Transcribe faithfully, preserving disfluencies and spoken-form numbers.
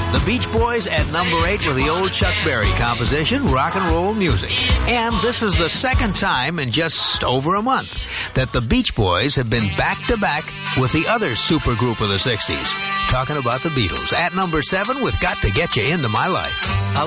The Beach Boys at number eight with the old Chuck Berry composition, Rock and Roll Music. And this is the second time in just over a month that the Beach Boys have been back-to-back with the other supergroup of the sixties. Talking about the Beatles at number seven with Got to Get You Into My Life.